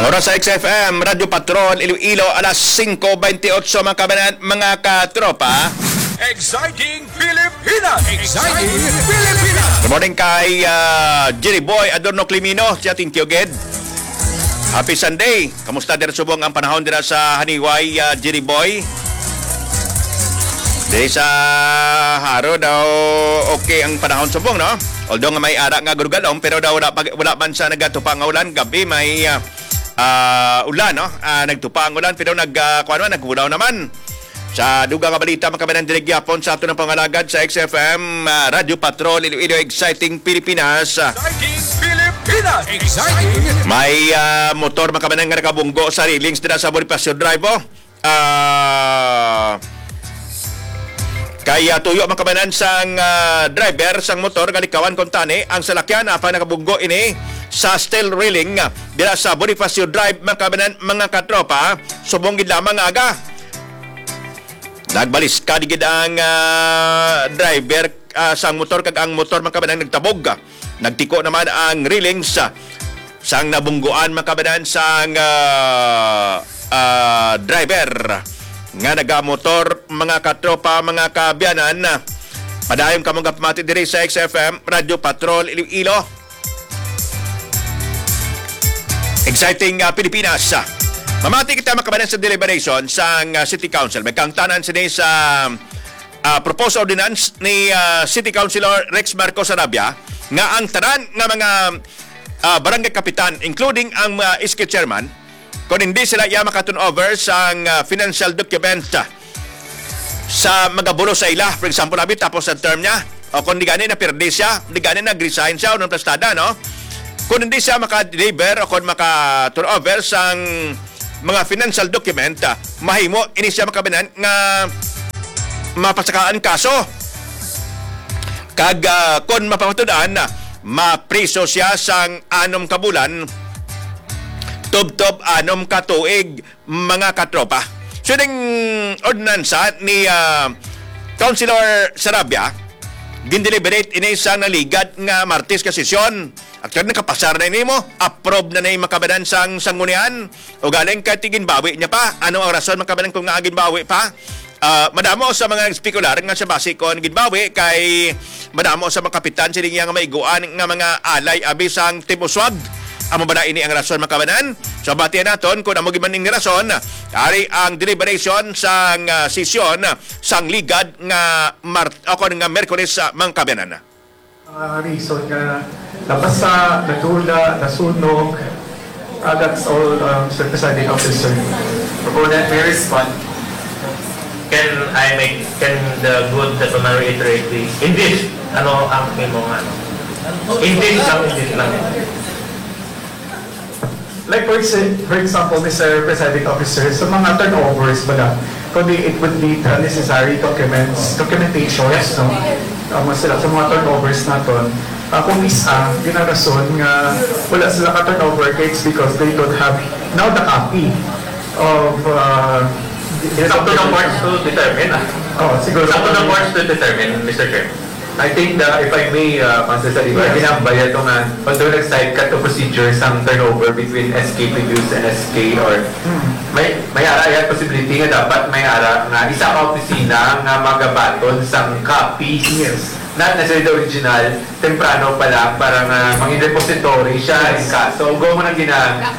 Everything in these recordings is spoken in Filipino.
Oras sa XFM, Radyo Patrol, Iloilo, alas 5:28 mga kabanan, mga katropa. Exciting Pilipinas! Exciting Pilipinas! Good morning kay Jerry Boy Adorno Climino, si ating Tiyoged. Happy Sunday! Kamusta din subong ang panahon din sa Haniway, Jerry Boy? Di sa haro daw okay ang panahon subong, no? Although nga may ara nga gurugalong, pero daw wala man sa nagatupang nga ulan. Gabi may ulan, no? Nagtupa ang ulan, pero nagkulaw naman. Sa dugang nga balita, makabanan dinig yapon sa ato ng pangalagad sa XFM, Radio Patrol, Iloilo, Exciting Pilipinas. Exciting Pilipinas! Exciting! May motor makabanan nga nakabunggo sa railings dito sa Bonifacio Drive, Kaya tuyo makabanan sang driver sang motor galikawan kontane ang salakyan apa nakabunggo ini sa steel railing dira sa Bonifacio Drive makabanan mga katropa subong gid lamang aga. Nagbalis ka digid ang driver sang motor kag ang motor makabanan nagtabog. Nagtiko naman ang railings sang nabungguan makabanan sang driver nga nagamotor, mga katropa, mga kabiyanan. Padayon ka mga pamati diri sa XFM, Radio Patrol, Iloilo. Exciting Pilipinas. Mamati kita makabanan sa deliberation sa City Council. May kangtanan sini sa proposed ordinance ni City Councilor Rex Marcos Arabia nga ang tanan nga mga barangay kapitan, including ang SK chairman, kung hindi sila makatun over sa financial document sa magabulo sa ila, for example, nabi tapos ang term niya, o kung di gani na pirdi siya, di gani nag-resign siya o ng plastada, no? Kung hindi siya maka-deliver o kung makatun over sa mga financial document, mahimo, ini siya makabinan nga mapasakaan kaso. Kag kung mapapatudan, mapriso siya sang 6 kabulan, tub-tub 6 katuig, mga katropa. So, yung ordinansa ni Councilor Sarabia, gindeliberate ini sa naligad nga Martes ka sesyon. Actually, nakapasar na ini mo, approve na yung makabanan sang sanggunian, o galing ka ginbawi niya pa. Ano ang rason makabanan kung nga ginbawi pa? Madamo sa mga spekular nga sa base ko ginbawi kay madamo sa mga kapitan siling nga maiguan nga mga alay abisang timuswag. Amo ba na ini ang rason makabanan? So batian naton kung amo gimaning rason, ari ang deliberation sang sesyon sang ligad nga nga Miyerkules sa mga kabanan. Reason nga napasa, natula, nasunog, that's all, Sir Presiding Officer. Proponent may respond. Can the good gentleman reiterate please? Indeed, ano ang imong ano? Indeed lang. Like for example, Mr. Presiding Officer, sa mga turnovers ba lang, kundi it would need necessary documentations, no? Sa mga turnovers natin, kung isa, ginarason nga wala sila ka-turnover case because they don't have now the copy of it's up to the courts to determine. Siguro. It's up to the courts to determine, Mr. Chair. I think if I may, Pastor Saliba, ginambay ito nga, although nag-side cut to procedures ang turnover between SK Produce and SK or may ara yan possibility nga dapat may ara nga isa ka opisina nga magabaton sang copies. Yes. Not necessarily the original, temprano pa lang para nga maging repository siya in kaso. Go mo nang to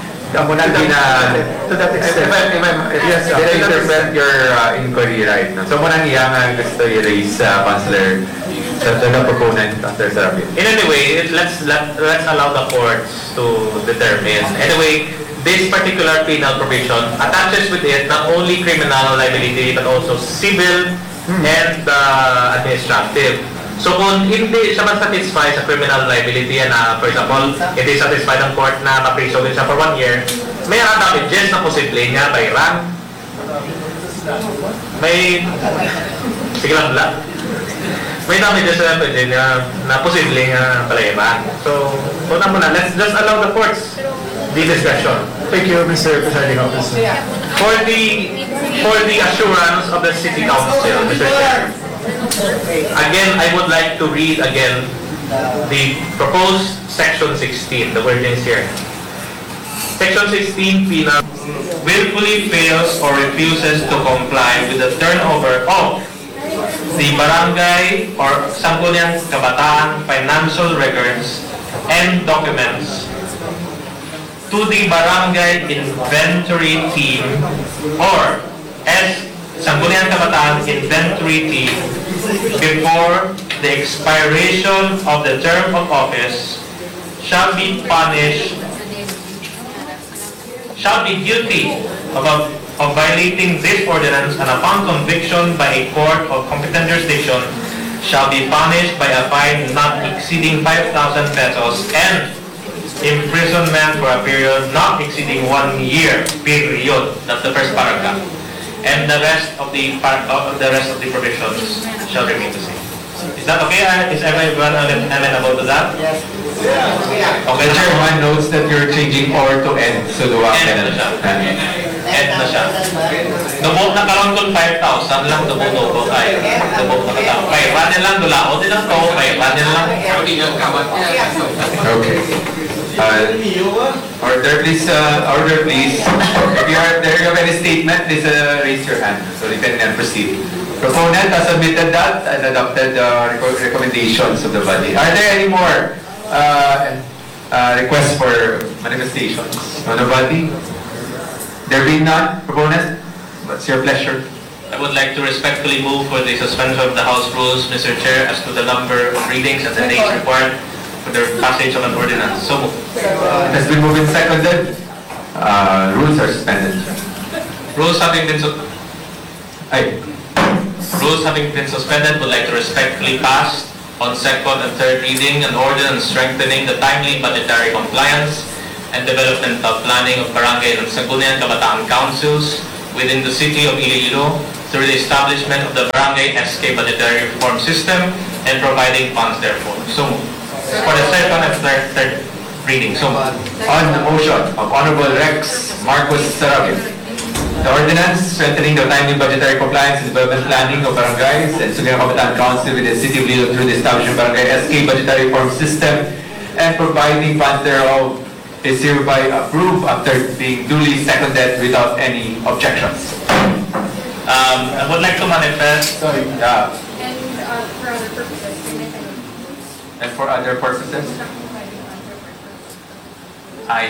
that extent. Yes, did I interpret your inquiry right? So mo nang iya nga gusto i-raise, Councilor, the proponent, Councilor Sarabia. In any way, let's allow the courts to determine. Anyway, this particular penal provision attaches with it not only criminal liability but also civil and administrative. So kung hindi siya man-satisfy sa criminal liability na, for example, hindi satisfied ang court na mapriso din siya for 1 year, may damages na posible niya by rank. Sige lang. May damages na pwede na posible nga palaiba. So, una muna, let's just allow the courts the discretion. Thank you, Mr. Presiding Officer. For the assurance of the City Council, Mr. Chair, again, I would like to read again the proposed section 16, the wordings here. Section 16 penal willfully fails or refuses to comply with the turnover of the barangay or Sangguniang Kabataan financial records and documents to the barangay inventory team or as Sangguniang Kabataan inventory team before the expiration of the term of office shall be guilty of violating this ordinance, and upon conviction by a court of competent jurisdiction shall be punished by a fine not exceeding 5,000 pesos and imprisonment for a period not exceeding 1 year period. That's the first paragraph. And the rest of the provisions shall remain the same. Is that okay? Is everyone amenable to that? Yes. Okay, The chairman notes that you're changing or to end. So do End na siya. End na siya. Dubog na karon kung 5,000 lang, dubog tayo. Dubog na katao. Kaya panin lang, dulaot din ang to. Kaya panin lang. Okay. Order please, order please. If you are there, you have any statement, please raise your hand so you can proceed. Proponent has submitted that and adopted the recommendations of the body. Are there any more requests for manifestations on the body? There being none, proponent, what's your pleasure? I would like to respectfully move for the suspension of the House rules, Mr. Chair, as to the number of readings and the dates required for the passage of an ordinance. So moved. It has been moved and seconded. Rules are suspended. Rules having been suspended, would like to respectfully pass on second and third reading an ordinance strengthening the timely budgetary compliance and developmental planning of barangay and Sangguniang Kabataan councils within the city of Iloilo through the establishment of the Barangay SK Budgetary Reform System and providing funds therefore. So moved. For the second and third reading. So moved. On the motion of Honorable Rex Marcos Sarabia, the ordinance strengthening the timely budgetary compliance and development planning of barangays and Sangguniang Kabataan Council with the City of Iloilo through the establishment of Barangay SK Budgetary Reform System and providing funds thereof is hereby approved after being duly seconded without any objections. I would like to manifest Sorry. And for other purposes. And for other purposes? I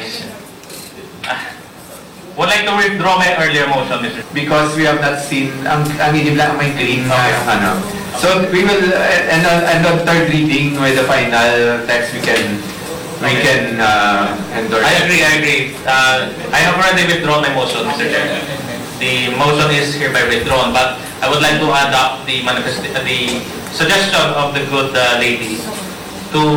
would like to withdraw my earlier motion, Mr. Because we have not seen, ang idim lang may green na yung ano. So we will, and on third reading with the final text we can endorse. I agree. I have already withdrawn my motion, Mr. Chair. The motion is hereby withdrawn, but I would like to adopt the suggestion of the good lady to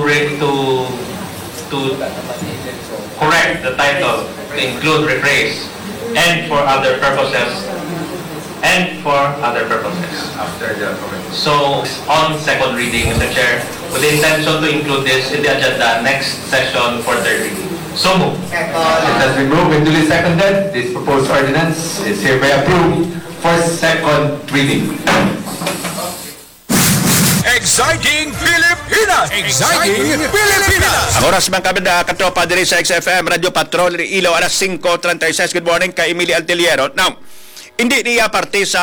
correct the title to include rephrase and for other purposes After the comment. So on second reading, Mr. Chair, with the intention to include this in the agenda next session for third reading. So moved. It has been moved and duly seconded. This proposed ordinance is hereby approved for second reading. Exciting Pilipinas! Exciting Pilipinas! Ang oras mga kabanda, katropa diri sa XFM Radio Patrol Ilaw, alas 5:36. Good morning kay Emily Altiliero. Now, hindi niya parte sa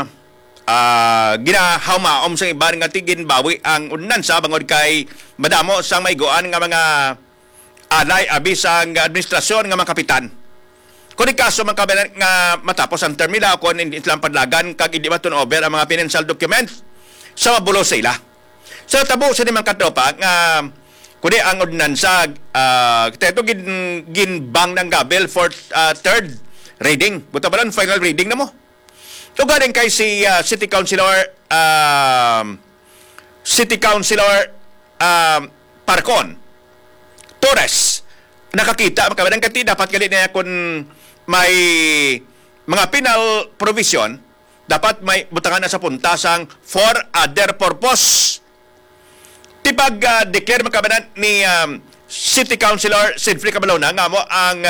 ginahawmaom sa iba nga tigin bawi ang ordinansa bangod kay madamo sang maigoan nga mga alay abis ang administrasyon nga mga kapitan. Kung kaso mga kabanda nga matapos ang term nila kung hindi silang padlagan kag hindi maton over ang mga financial documents sa mabulo sa ila. So tabo sa mga katropa nga kundi ang ordinansa ito ginbang ng gabel for third reading. Buta ba lang final reading na mo? So galing kay si City Councilor Parcon Torres nakakita makabadang kati dapat gali niya kung may mga penal provision dapat may butangan na sa puntasang for other purpose. Tipag declare makabanan ni City Councilor Sidfrey Cabalona nga mo ang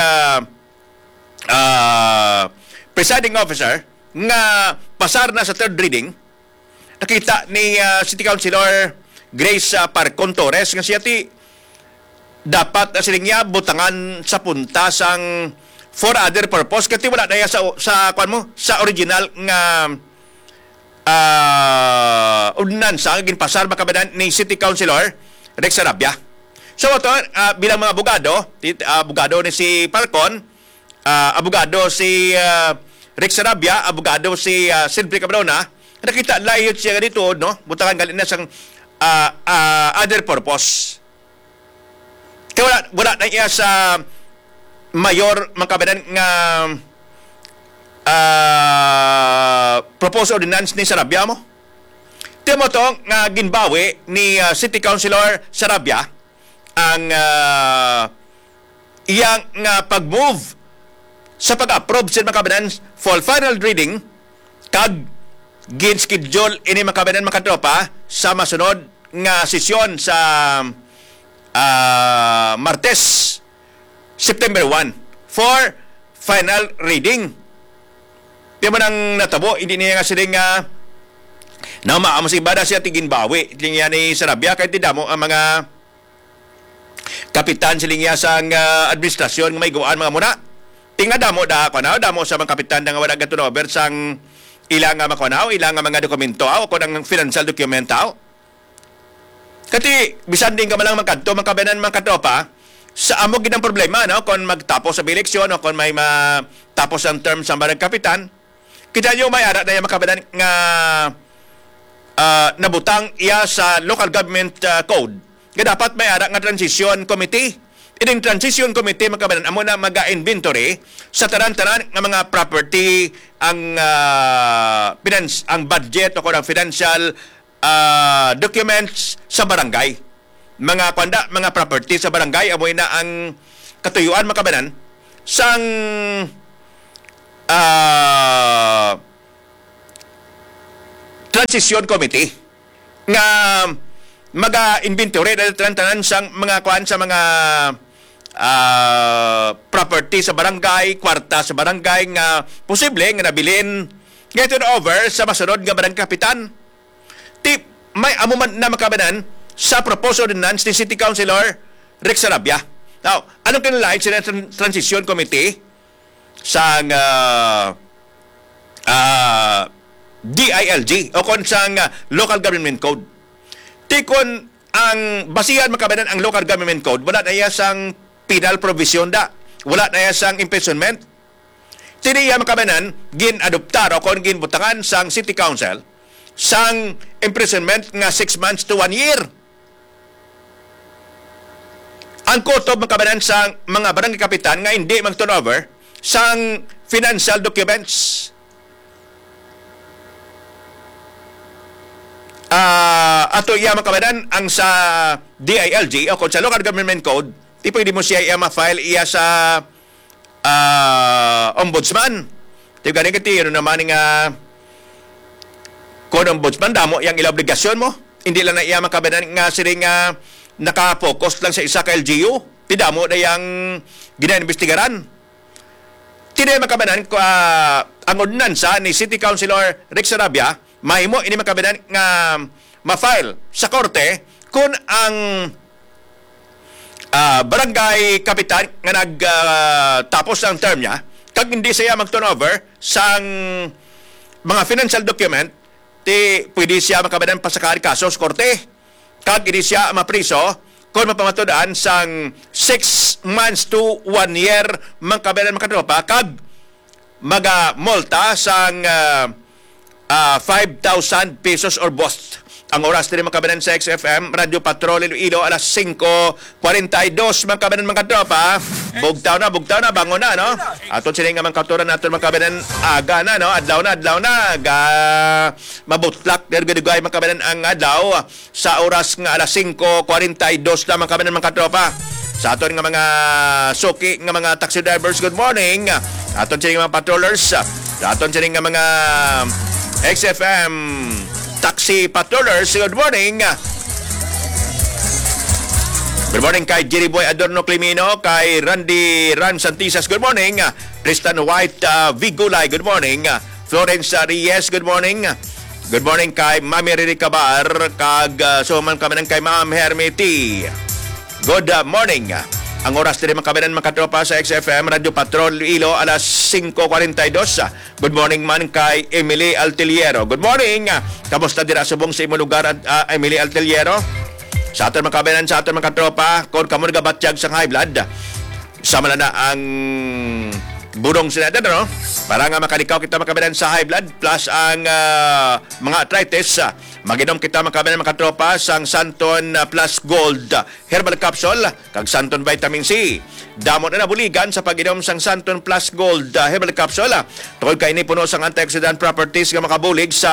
presiding officer nga pasar na sa third reading. Nakita ni City Councilor Grace Parcon Torres nga siya ti dapat na siling niya butangan sa puntasang for other purpose kasi wala na yan sa kwan mo sa original nga ordinansa nga ginpasar makabanan ni City Councilor Rex Sarabia. So ito, bilang mga abogado ni si Falcon, abogado si Rex Sarabia, abogado si Silvia Cabrona, nakita layot siya dito, no? Butangan galing na sang other purpose. Kaya wala na iya sa mayor makabanan nga proposed ordinance ni Sarabia mo. Timo to nga ginbawi ni City Councilor Sarabia ang iyang nga pag-move sa pag-approve sa makabanan for final reading kag gin-schedule ini makabanan makatropa sa masunod nga sesyon sa Martes, September 1 for final reading. Di mo nang natabo, hindi niya nga siling na maamasibada siya tiginbawi. Hindi niya ni Sarabia kahit tidak mo ang mga kapitan siling niya sa administrasyon may gawaan mga muna. Tinga damo damo sa mga kapitan nga wala gato over sang ilang nga makanaw, ilang nga mga dokumento o kung ang financial documento. Kati bisan din ka malang magkadto makabanan mga katropa sa amog ginang problema no kung magtapos sa eleksyon o kung may matapos ang term sa barang kapitan kita nyo may ara na yung makabanan nga nabutang iya sa local government code nga dapat may ara nga transition committee. Ining transition committee makabanan amo na maga-inventory sa tanan-tanan nga mga property ang ang budget o kung ang financial documents sa barangay. Mga property sa barangay amoy na ang katuyuan makabanan sang transition committee nga maga-inventory dahil tanan sang mga kuan sa mga property sa barangay, kwarta sa barangay nga posible nga nabilin nga over sa masunod nga barangay kapitan. Tip, may amuman na makabanan sa proposed ordinance ni City Councilor Rex Sarabia. Now, anong kinalain sa transition committee sa DILG o kung sa local government code? Tikon ang basihan makabanan ang local government code, wala na iya sang penal provision da. Wala na iya sang imprisonment. Tiniya makabanan, gin-adoptar o kung gin-butangan sang City Council sang imprisonment nga 6 months to 1 year. Ang kutob makabanan sang mga barangay kapitan nga hindi mag-turnover sang financial documents. Ato iya makabanan ang sa DILG o kung sa local government code, di pwede mo siya iya ma-file iya sa ombudsman. Di galing kati, yun naman nga kung ombudsman, damo yung ilang obligasyon mo. Hindi lang na iya makabanan nga siling naka-focus lang sa isa ka LGU. Tidak mo na yung ginaimbestigaran. Hindi makabanan ang ordinansa ni City Councilor Rex Sarabia, mahimo ini makabanan nga ma-file sa korte kung ang barangay kapitan nga nagtapos ang term niya kag hindi siya mag-turnover sang mga financial document pwede siya makabanan pa sa kaso sa korte kag hindi siya mapriso kung mapamatudaan sang 6 months to 1 year makabanan makatropa kag maga-multa sang 5,000 pesos or boss. Ang oras din makabanan sa XFM, Radio Patrol Iloilo, alas 5:42 makabanan mga tropa. Bugtaw na, bango na, no? Aton sila nga mga kauturan natin makabanan aga na, no? Adlaw na. Mabutlak, dergadugay makabanan ang adlaw sa oras nga alas 5:42 na makabanan mga tropa. Sa aton nga mga suki nga mga taxi drivers, good morning. Aton sila nga mga patrollers, aton sila nga mga XFM taxi patrollers, good morning. Good morning kay Jerry Boy Adorno Climino, kay Randy Ran Santisas, good morning. Tristan White Vigulay, good morning. Florence Reyes, good morning. Good morning kay Mami Riri Cabar, kag suman kami ng kay Ma'am Hermity. Good morning. Ang oras din mga kabayan mga katropa sa XFM Radio Patrol Ilo alas 5:42. Good morning man kay Emily Alteliero. Good morning. Kamusta dira subong sa imong lugar Emily Alteliero? Sa aton mga kabayan, sa aton mga katropa, kung kamo nagabatyag sa high blood, sama na ang burong sinada, no? Para nga makalikaw kita mga kabayan sa high blood plus ang mga arthritis. Maginom kita mga kabayan mga katropa sang Santon Plus Gold Herbal Capsule kag Santon Vitamin C. Damo na nabuligan sa pag-inom sang Santon Plus Gold Herbal Capsule. Tungod kay ini puno sang antioxidant properties nga makabulig sa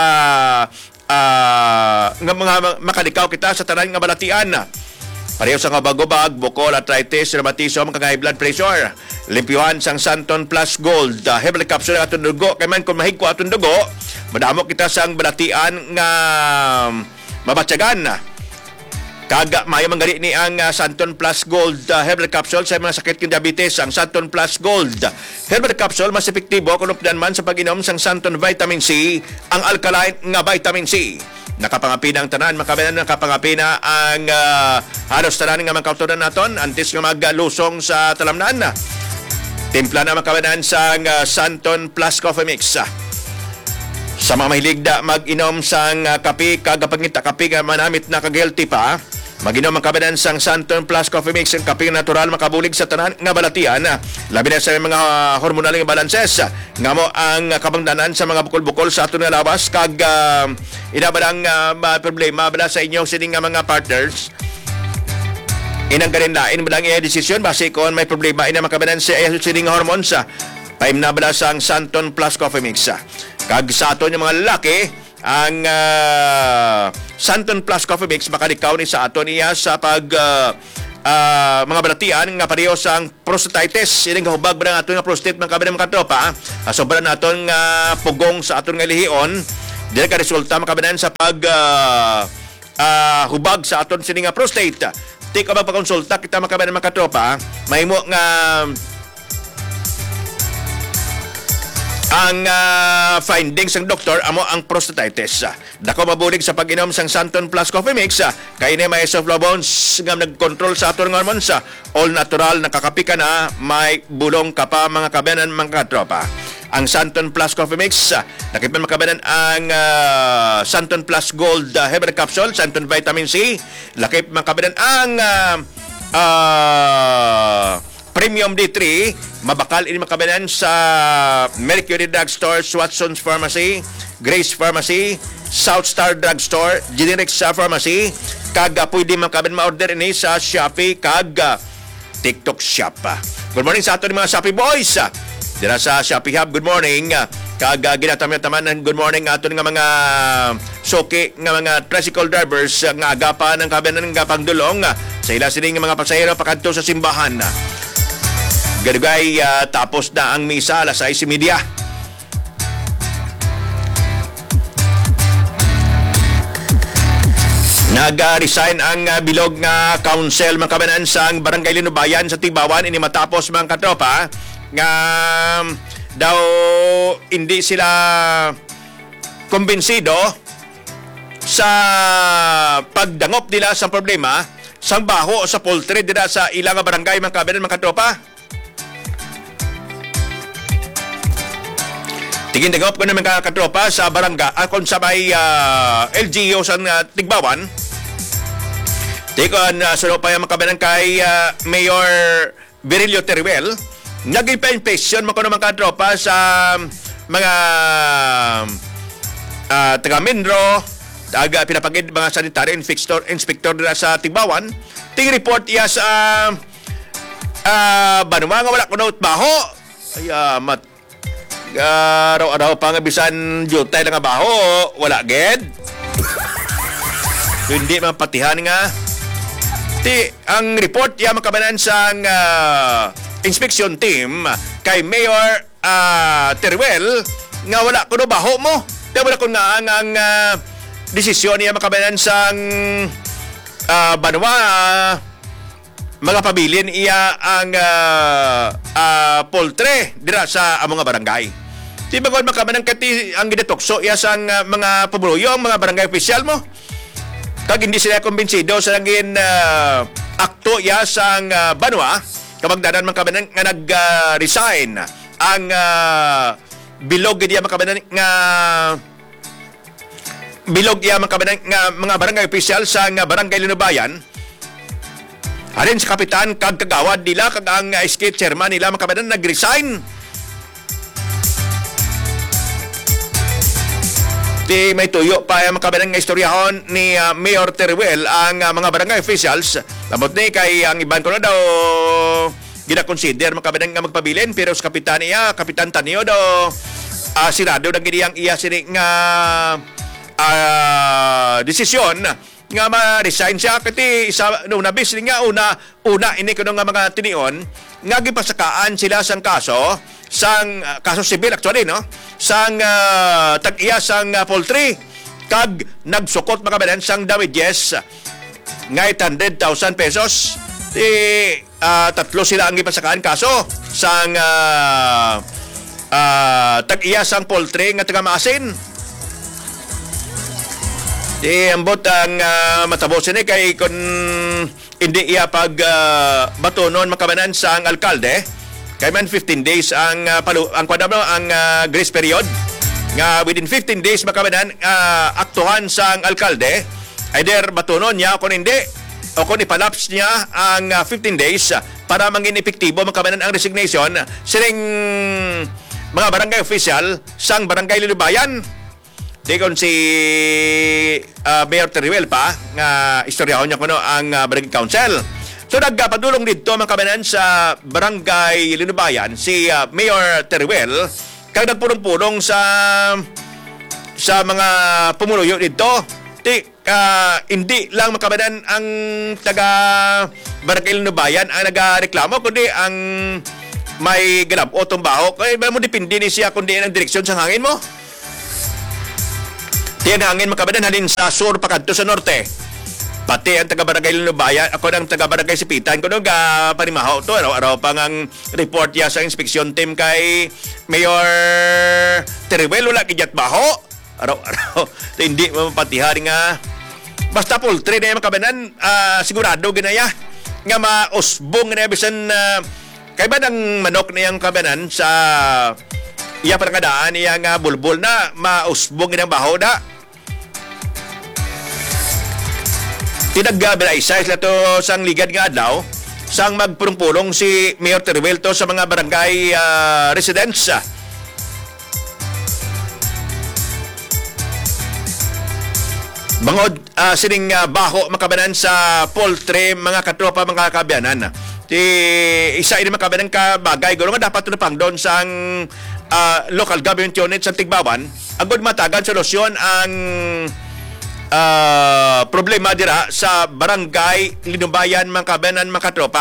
nga mga makalikaw kita sa tanan nga balatian. Pareho sa nga bagubag, bukol, arthritis, rheumatism, kag high blood pressure. Limpyuhan sang Santon Plus Gold Herbal Capsule atong dugo. Kay man kung mahigko atong dugo, madamo kita sang balatian nga mabatyagan. Kaga mayo manggali ni ang Santon Plus Gold Herbal Capsule sa mga sakit ng diabetes. Ang Santon Plus Gold Herbal Capsule mas epektibo kung updan man sa pag-inom sang Santon Vitamin C, ang alkaline nga vitamin C. Nakapangapina ang tanan, makabayan nakapangapina ang halos tanan nga magkautunan naton antes nga maglusong sa talamnan. Timpla na makabayan sang Santon Plus Coffee Mix. Sa mga mahilig da mag-inom sang kape, kagapangita kape nga manamit na kag-healthy pa, mag-inom ang kabayan sang Santon Plus Coffee Mix, ang kape natural makabulig sa tanan nga balatian. Labi na sa mga hormonal nga balances, nga mo ang kabangdanan sa mga bukol-bukol sa aton nga lawas, kag inabadang problema bala sa inyong sining nga mga partners. Inang ganin lain balang iya desisyon base kon may problema ina makabayan sa sining nga hormones. Paim na bala sang Santon Plus Coffee Mix. Kag sa aton yung mga lalaki, ang Santon Plus Coffee Mix makalikaw ni sa aton iya sa pag mga balatian nga pareho sang prostatitis. Ining kahubag ba ng aton nga prostate mga kabayan mga tropa. Sobra na aton nga pugong sa aton nga lihion. Dili ka resulta mga kabayan sa pag hubag sa aton sining nga prostate. Di ka magpakonsulta kita mga kabayan mga tropa. Mahimo nga ang findings ng doktor amo ang prostatitis. Dako mabulig sa pag-inom sang Santon Plus Coffee Mix. Kay ni may isoflavones nga nag-control sa aton nga hormones. All natural, nakakapi ka na, may bulong ka pa mga kabanan mga tropa. Ang Santon Plus Coffee Mix, nakipan makabanan ang Santon Plus Gold Herbal Capsule, Santon Vitamin C, lakip makabanan ang Premium D3, mabakal ini makabanan sa Mercury Drugstore, Watson's Pharmacy, Grace Pharmacy, South Star Drugstore, Generic sa Pharmacy, kag pwede makabanan ma-order ini sa Shopee kag TikTok Shop. Good morning sa ato ni mga Shopee boys. Dira sa Shopee Hub, good morning. Kag ginatamyan-taman ng good morning ato nga mga soki nga mga tricycle drivers nga agapan ng kabanan nga pangdulong sa ila sining mga pasahero pakadto sa simbahan. Gadugay, tapos na ang misa alas 6:30. Nag-resign ang bilog nga council mga kabanan sa Barangay Linubayan sa Tibawan ini matapos mga katropa nga daw hindi sila kumbinsido sa pagdangop nila sa problema sang baho sa poultry dira sa ilang barangay mga kabanan mga katropa. Tingin dagop ko na mga katropa sa barangay akon sa may LGU sa Tigbawan. Tikon sunod pa yung makabanan kay Mayor Virilio Teruel. Nag-impression mo ko ng mga katropa sa mga taga-Mindro, pinapagid mga sanitary inspector nila sa Tigbawan. Ting report iya sa banuma nga wala ko na baho. Ay, araw-araw pa nga bisan jutay lang nga baho, wala ged. Hindi man patihan nga. Ang report iya makabanan sa inspection team kay Mayor Teruel nga wala ko na baho mo. Wala ko nga ang desisyon niya makabanan sa banwa mga pabilin iya ang poultry dira sa mga barangay. Di ba kung makabanan kati ang gidetokso iya sa mga pabuluyong mga barangay opisyal mo? Kag hindi sila kumbinsido sa naging akto ya sang banwa kamagdanan man kabanan nga nag-resign ang bilog diya makabanan nga bilog ya makabanan nga mga barangay official sa barangay Linubayan. Alin sa kapitan kag kagawad nila kag ang SK chairman nila makabanan nag-resign. Di may tuyo pa yung makabanan nga istoryahon ni Mayor Teruel ang mga barangay officials. Lamot ni kay ang iban ko na daw gina-consider makabanan nga magpabilin pero sa kapitan niya, Kapitan Tanio daw sirado na gini ang iya sini nga desisyon nga ma-resign siya kati isa no nabis nga una ini kuno nga mga tinion nga gipasakaan sila sang kaso kaso civil actually no sang tag-iya sang poultry kag nagsukot makabanan sang damages nga 800,000 pesos tatlo sila ang gipasakaan kaso sang tag-iya sang poultry nga taga Maasin. Ambot ang matabosin kay kung hindi iya pag batunon makabanan sa ang alkalde kay man 15 days ang grace period nga within 15 days makabanan aktuhan sa ang alkalde either batunon niya kung hindi o kung ipalaps niya ang 15 days para mangin epektibo makabanan ang resignation sining mga barangay official sang barangay Linubayan. Di kon si Mayor Teruel pa nga istoryahon niya kuno ang barangay council. So nagpadulong dito mga kabanan sa barangay Linubayan si Mayor Teruel kag nagpulong-pulong sa mga pumunuyo dito. Hindi lang mga kabanan ang taga barangay Linubayan ang nagareklamo kundi ang may ganap o tumbaho. Kaya mo dipindi ni siya kundi ang direksyon sa hangin mo. Tiyan hangin makabanan halin sa sur pakadto sa norte. Pati ang taga-barangay Linubayan, ako ng taga-barangay Sipitan, ko nung panimahaw to, araw-araw pang ang report ya sa inspeksyon team kay Mayor Teruel, wala kijat baho. Araw-araw, hindi mapatihan nga. Basta poultry na yung makabanan, sigurado ginaya, nga mausbong na bisan, kaya ba ng manok na yung kabanan sa iya parang kadaan niya nga bulbul na mausbong ng baho na. Tinaggabilaisa sila to sang ligad nga adlaw sang magpulong-pulong si Mayor Teruel to sa mga barangay residents. Bangod sining baho makabanan sa poultry mga katropa mga kabyanan. Isa ini makabanan ka bagay gulo nga dapat tunapang doon sang local government unit sa Tigbawan agud matagan solusyon ang problema dira sa barangay Linubayan mga kabanan mga katropa.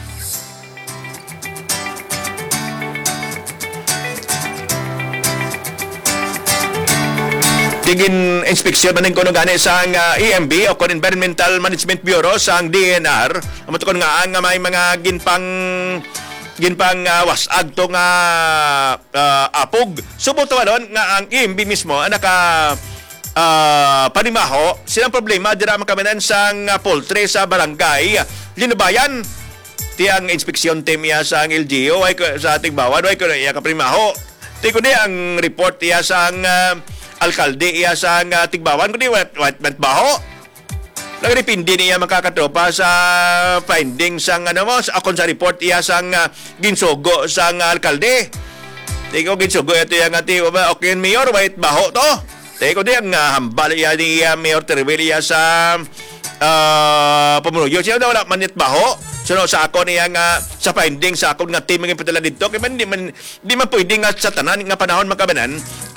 Tingin inspeksyon maning kuno gani sa EMB o kon Environmental Management Bureau sa DNR amatukon nga ang may mga ginpang wasag to nga apog subutualon nga ang EMB mismo naka panimaho silang problema dira makamanan sang poultry sa barangay Linubayan. Tiyang inspeksyon team ya sa LGU ay sa ating bawan ay ko ya kaprimaho. Ti ko ang report ya sang alkalde iya sa Tigbawan kundi wat baho. Nagdepende niya makakatropa sa findings sang akon sa report iya sang ginsugo sang alkalde. Tiko ginsugo ito yung okay mayor wait baho to. Tiko di ang hambal iya ni Mayor Teruel iya sa pumunuyo siya wala manit baho. So sa ako niya nga sa findings sa akon nga team ng padala dito kay man di man pwede nga sa tanan nga panahon makabanan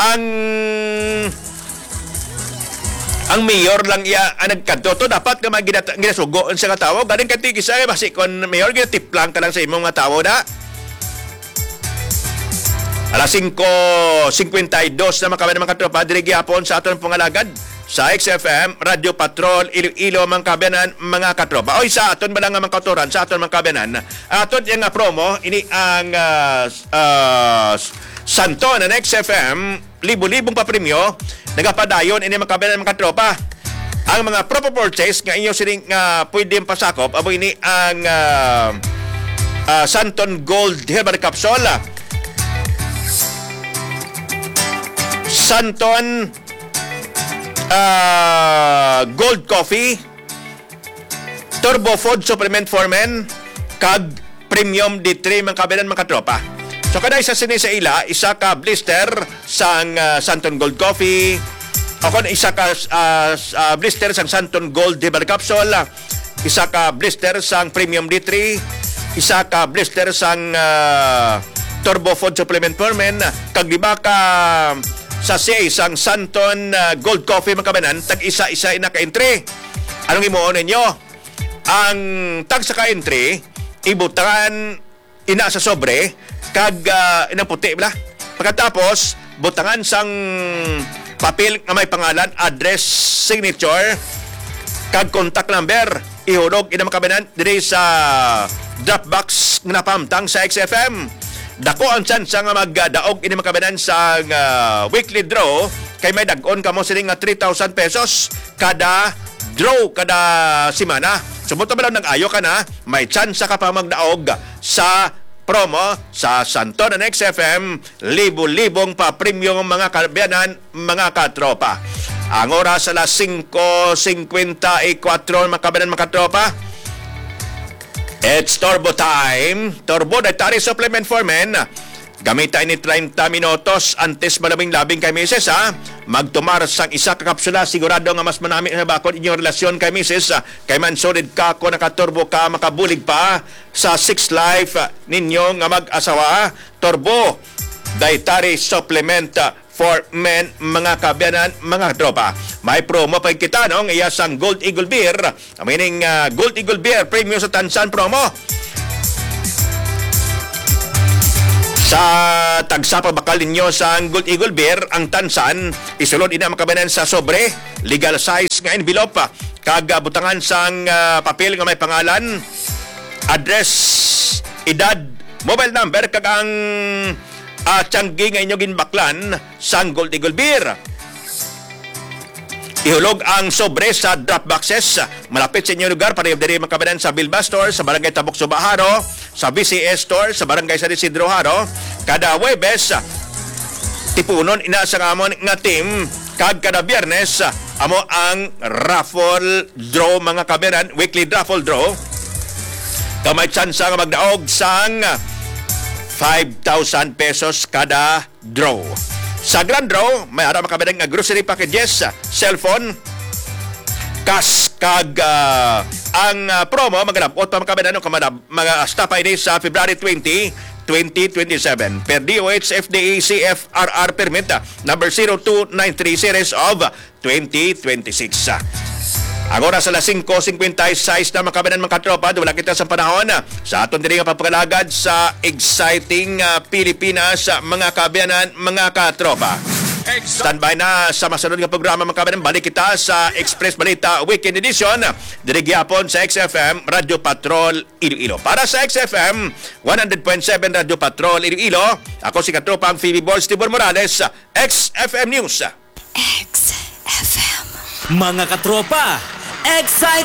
ang mayor lang iya ang nagkanto to dapat nga ginasugo sa nga tawo galing kanti kisay basi kon mayor ginatiplang ka lang sa imong nga tawo da. Alas 5:52 na makabanan mga katropa diri gyapon sa aton pangalagad sa XFM Radio Patrol Iloilo mga kabanan mga katropa. Oy sa aton balang mga kautoran sa aton mga kabanan. Aton yang promo ini ang Santo na XFM libo-libong pa premyo nagapadayon ini mga kabanan mga katropa. Ang mga proper purchase nga inyo sining nga pwedeng pasakop abo ini ang Santon Gold Herbal Capsule, Santon Gold Coffee, Turbo Food Supplement for Men, kag Premium D3 mga kabinan mga tropa. So kada isa sini sa ila, isa ka blister sang Santon Gold Coffee, ako isa ka blister sang Santon Gold Herbal Capsule, isa ka blister sang Premium D3, isa ka blister sang Turbo Food Supplement for Men, kag lima ka sa isang Santon Gold Coffee mga kabanan, tag isa-isa ina ka-entry. Anong imuon ninyo? Ang tag sa ka-entry, ibutangan ina sa sobre, kag inang puti bala. Pagkatapos, butangan sang papel nga may pangalan, address, signature, kag contact number, ihulog ina mga kabanan diri sa Dropbox nga napamtang sa XFM. Dako ang tsansa nga magdaog ini makabanan sa weekly draw kay may dag-on kamo sining nga 3,000 pesos kada draw kada semana. Sumuto ba lang nag-ayo ka na, may tsansa ka pa magdaog sa promo sa Santon and XFM, libo-libong pa premium mga kabayanan, mga katropa. Ang oras sa las 5:54 mga kabayanan, mga katropa. It's Turbo Time. Turbo Dietary Supplement for Men. Gamitan ni 30 minutos antes malabing-labing kay Mrs. Magtumar sang isa ka kapsula, sigurado nga mas manami na bakod inyong relasyon kay Mrs. Kay man solid ka ko nakaturbo ka, makabulig pa sa 6 life ninyo nga mag-asawa. Turbo Dietary Supplement for Men, mga kabayanan, mga tropa. May promo pa kita nung iya sang Gold Eagle Beer. Meaning Gold Eagle Beer premium sa Tansan promo. Sa tagsa pa bakal ninyo sa Gold Eagle Beer, ang Tansan, isulod ina mga kabayanan sa sobre, legal size nga envelope, kag butangan sang papel nga may pangalan, address, edad, mobile number, kag ang tiyanggi nga inyo ginbaklan sang Gold Eagle Beer. Ihulog ang sobre sa drop boxes malapit sa inyong lugar para diri makabanan sa Bilba Store, sa Barangay Tabok Subaharo, sa BCS Store, sa Barangay San Isidro Haro. Kada Huwebes, tipunon ina sa amon nga team, kag kada Biyernes, amo ang raffle draw mga kabanan, weekly raffle draw. Kamay tsansa nga magdaog sang 5,000 pesos kada draw. Sa Grand Draw, may ara makabalang nga grocery packages, cellphone, cash, kag ang promo maganapot pa makabalang mga staff ID sa February 20, 2027 per DOH FDA CFRR permit number 0293 series of 2026. Ang oras sa 5:56 na makabanan mga katropa, wala kita sa panahon sa aton diri nga papagalagad sa exciting Pilipinas, mga kabayanan, mga katropa. Standby na sa masunod nga programa mga kabayanan. Balik kita sa Express Balita Weekend Edition diri gyapon sa XFM Radio Patrol Iloilo. Para sa XFM 100.7 Radio Patrol Iloilo, ako si katropang Phoebe Balls Tibor Morales, XFM News. XFM. Mga katropa,